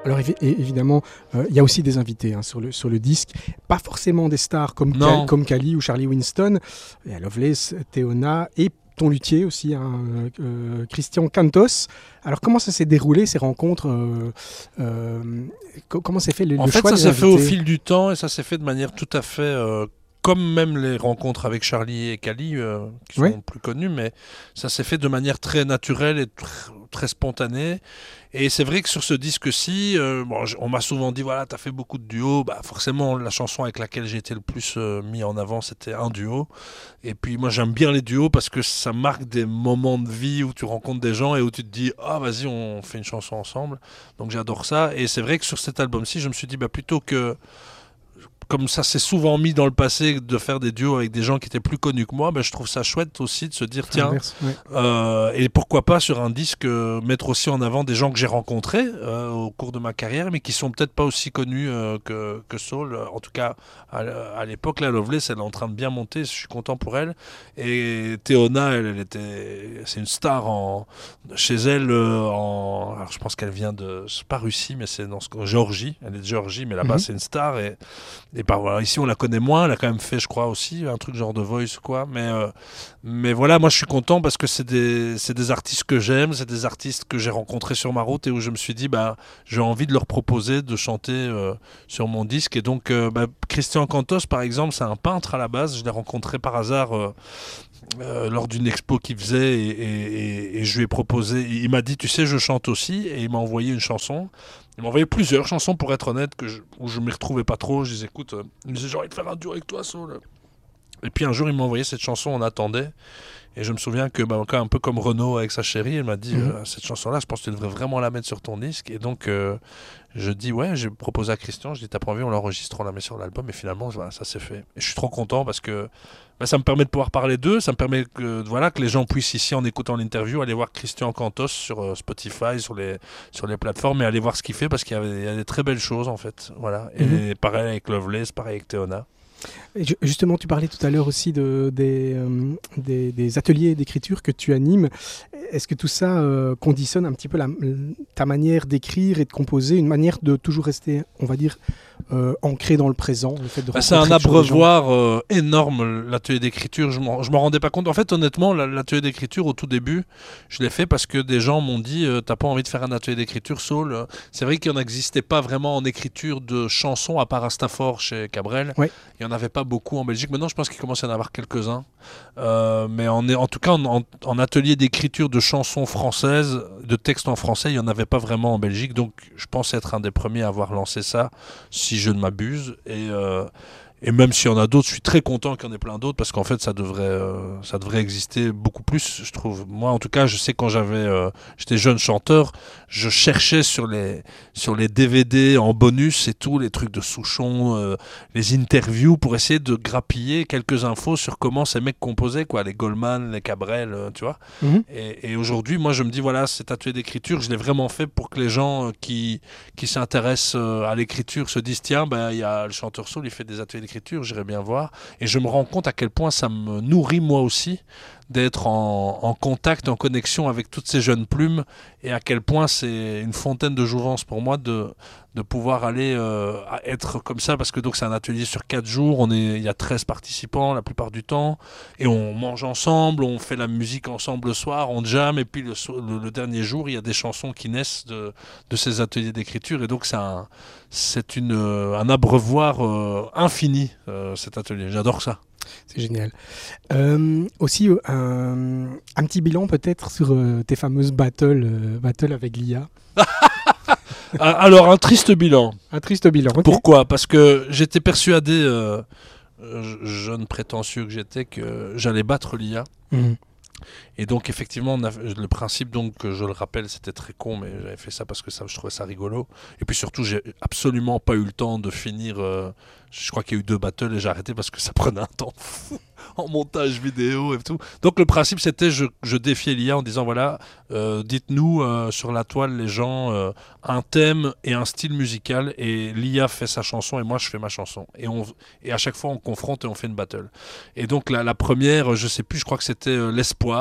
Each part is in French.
Alors évidemment, il y a aussi des invités sur le disque, pas forcément des stars comme Kali ou Charlie Winston. Il y a Loveless, Théona et ton luthier aussi, Christian Cantos. Alors comment ça s'est déroulé ces rencontres comment s'est fait le choix des invités ? En fait, ça s'est fait au fil du temps et ça s'est fait de manière tout à fait... comme même les rencontres avec Charlie et Kali, qui sont plus connus, mais ça s'est fait de manière très naturelle et très spontanée. Et c'est vrai que sur ce disque-ci, on m'a souvent dit, voilà, t'as fait beaucoup de duos. Bah, forcément, la chanson avec laquelle j'ai été le plus mis en avant, c'était un duo. Et puis moi, j'aime bien les duos parce que ça marque des moments de vie où tu rencontres des gens et où tu te dis, ah, vas-y, on fait une chanson ensemble. Donc j'adore ça. Et c'est vrai que sur cet album-ci, je me suis dit, bah, plutôt que... Comme ça s'est souvent mis dans le passé de faire des duos avec des gens qui étaient plus connus que moi, ben je trouve ça chouette aussi de se dire tiens, et pourquoi pas sur un disque mettre aussi en avant des gens que j'ai rencontrés au cours de ma carrière, mais qui sont peut-être pas aussi connus que Saul. En tout cas, à l'époque, la Loveless, elle est en train de bien monter, je suis content pour elle. Et Théona, c'est une star chez elle. Alors je pense qu'elle vient c'est pas Russie, mais c'est dans Géorgie. Elle est de Géorgie, mais là-bas c'est une star et voilà, ici on la connaît moins, elle a quand même fait je crois aussi un truc genre de Voice quoi, mais voilà, moi je suis content parce que c'est des artistes que j'aime, c'est des artistes que j'ai rencontrés sur ma route et où je me suis dit j'ai envie de leur proposer de chanter sur mon disque. Et donc Christian Cantos par exemple, c'est un peintre à la base, je l'ai rencontré par hasard lors d'une expo qu'il faisait et je lui ai proposé, il m'a dit tu sais je chante aussi, et il m'a envoyé une chanson. Il m'a envoyé plusieurs chansons pour être honnête où je ne m'y retrouvais pas trop. Je disais écoute, il me disait j'ai envie de faire un duo avec toi Saul. Et puis un jour il m'a envoyé cette chanson, on attendait. Et je me souviens que un peu comme Renaud avec sa chérie, elle m'a dit cette chanson-là, je pense que tu devrais vraiment la mettre sur ton disque. Et donc je dis ouais, j'ai proposé à Christian, je dis t'as pas envie, on l'enregistre, on la met sur l'album. Et finalement voilà, ça s'est fait. Et je suis trop content parce que ça me permet de pouvoir parler d'eux, ça me permet que les gens puissent ici en écoutant l'interview aller voir Christian Cantos sur Spotify, sur les plateformes, et aller voir ce qu'il fait parce qu'il y a des très belles choses en fait. Voilà. Et pareil avec Loveless, pareil avec Théona. Justement, tu parlais tout à l'heure aussi des ateliers d'écriture que tu animes. Est-ce que tout ça conditionne un petit peu ta manière d'écrire et de composer, une manière de toujours rester, on va dire, ancré dans le présent, le fait de c'est un abreuvoir énorme, l'atelier d'écriture. Je m'en rendais pas compte. En fait, honnêtement, l'atelier d'écriture, au tout début, je l'ai fait parce que des gens m'ont dit t'as pas envie de faire un atelier d'écriture, Saul? C'est vrai qu'il n'existait pas vraiment en écriture de chansons, à part à Stafford chez Cabrel. Oui. Il n'y en avait pas beaucoup en Belgique. Maintenant, je pense qu'il commence à y en avoir quelques-uns. Mais en tout cas, en atelier d'écriture de chansons françaises, de textes en français, il n'y en avait pas vraiment en Belgique. Donc, je pense être un des premiers à avoir lancé ça, si je ne m'abuse. Et même s'il y en a d'autres, je suis très content qu'il y en ait plein d'autres parce qu'en fait, ça devrait exister beaucoup plus, je trouve. Moi, en tout cas, je sais quand j'étais jeune chanteur, je cherchais sur les DVD en bonus et tout, les trucs de Souchon, les interviews pour essayer de grappiller quelques infos sur comment ces mecs composaient, quoi, les Goldman, les Cabrel, tu vois. Et aujourd'hui, moi, je me dis, voilà, cet atelier d'écriture, je l'ai vraiment fait pour que les gens qui s'intéressent à l'écriture se disent, tiens, il y a le chanteur Saul, il fait des ateliers d'écriture, j'irai bien voir. Et je me rends compte à quel point ça me nourrit moi aussi d'être en contact, en connexion avec toutes ces jeunes plumes, et à quel point c'est une fontaine de jouvence pour moi de pouvoir aller être comme ça, parce que donc c'est un atelier sur 4 jours, il y a 13 participants la plupart du temps, et on mange ensemble, on fait la musique ensemble le soir, on jam, et puis le dernier jour, il y a des chansons qui naissent de ces ateliers d'écriture, et donc c'est un abreuvoir infini, cet atelier, j'adore ça. C'est génial. Aussi, un petit bilan peut-être sur tes fameuses battles avec l'IA. Alors, un triste bilan. Un triste bilan, okay. Pourquoi ? Parce que j'étais persuadé, jeune prétentieux que j'étais, que j'allais battre l'IA. Et donc effectivement le principe, donc je le rappelle, c'était très con, mais j'avais fait ça parce que je trouvais ça rigolo, et puis surtout j'ai absolument pas eu le temps de finir, je crois qu'il y a eu 2 battles et j'ai arrêté parce que ça prenait un temps fou en montage vidéo et tout. Donc le principe c'était je défiais l'IA en disant voilà, dites-nous sur la toile les gens un thème et un style musical, et l'IA fait sa chanson et moi je fais ma chanson, et à chaque fois on confronte et on fait une battle. Et donc la première, je sais plus, je crois que c'était l'espoir.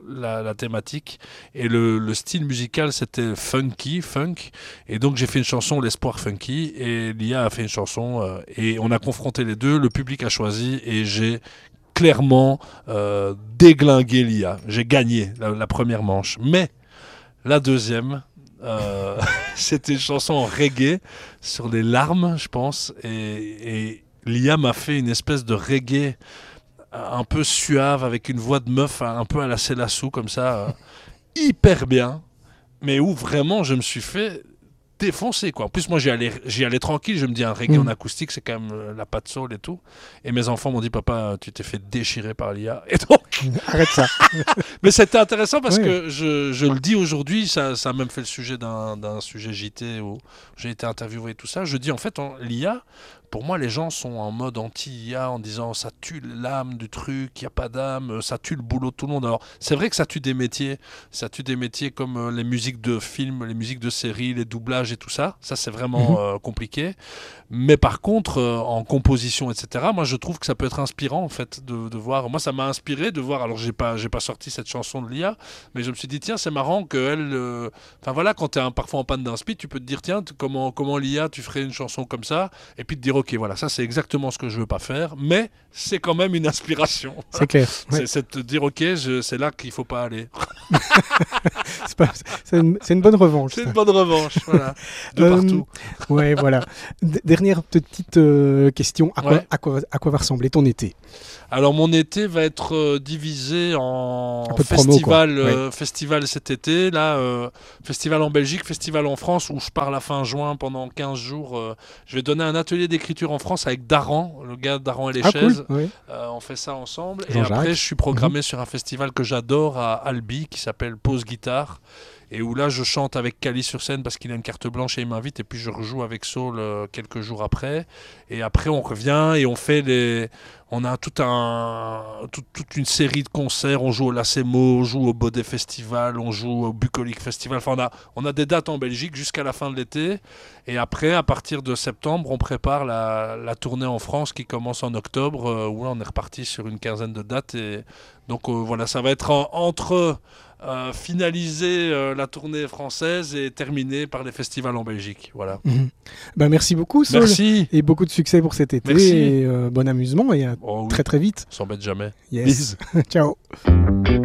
la thématique. Et le style musical, c'était funk. Et donc, j'ai fait une chanson, L'espoir funky. Et Lia a fait une chanson. Et on a confronté les deux. Le public a choisi. Et j'ai clairement déglingué Lia. J'ai gagné la première manche. Mais la deuxième, c'était une chanson en reggae sur les larmes, je pense. Et Lia m'a fait une espèce de reggae un peu suave avec une voix de meuf un peu à la Célassou comme ça, hyper bien, mais où vraiment je me suis fait défoncer quoi. En plus moi j'y allais tranquille, je me dis un reggae en acoustique c'est quand même la patte soul et tout, et mes enfants m'ont dit papa tu t'es fait déchirer par l'IA, et donc arrête ça. mais c'était intéressant parce que je le dis aujourd'hui, ça a même fait le sujet d'un sujet JT où j'ai été interviewé et tout ça, je dis en fait l'IA, pour moi, les gens sont en mode anti-IA en disant ça tue l'âme du truc, il n'y a pas d'âme, ça tue le boulot de tout le monde. Alors, c'est vrai que ça tue des métiers comme les musiques de films, les musiques de séries, les doublages et tout ça. Ça, c'est vraiment compliqué. Mais par contre, en composition, etc., moi, je trouve que ça peut être inspirant, en fait, de voir. Moi, ça m'a inspiré de voir. Alors, j'ai pas sorti cette chanson de l'IA, mais je me suis dit, tiens, c'est marrant qu'elle. Enfin, voilà, quand tu es parfois en panne d'inspi, tu peux te dire, tiens, comment l'IA, tu ferais une chanson comme ça, et puis te dire, ok, voilà, ça, c'est exactement ce que je veux pas faire, mais c'est quand même une inspiration. C'est clair. Ouais. C'est de te dire, ok, c'est là qu'il faut pas aller. C'est une bonne revanche. C'est une bonne revanche, voilà. De partout. Ouais, voilà. Dernière petite question. À quoi va ressembler ton été ? Alors mon été va être divisé en festival cet été, là, festival en Belgique, festival en France, où je pars la fin juin pendant 15 jours. Je vais donner un atelier d'écriture en France avec Daran, le gars Daran et les chaises. Cool, oui. On fait ça ensemble. Jean-Jacques. Et après, je suis programmé sur un festival que j'adore à Albi, qui s'appelle Pause Guitare. Et où là, je chante avec Kali sur scène parce qu'il a une carte blanche et il m'invite. Et puis, je rejoue avec Saul quelques jours après. Et après, on revient et on fait on a toute une série de concerts. On joue au Lacemo, on joue au Baudet Festival, on joue au Bucolique Festival. Enfin, on a des dates en Belgique jusqu'à la fin de l'été. Et après, à partir de septembre, on prépare la tournée en France qui commence en octobre, où là, on est reparti sur une quinzaine de dates. Et donc, voilà, ça va être entre... finaliser la tournée française et terminer par les festivals en Belgique. Voilà. Merci beaucoup, Saul. Merci. Et beaucoup de succès pour cet été. Merci. Et bon amusement et à très très vite. On s'embête jamais. Yes. Ciao.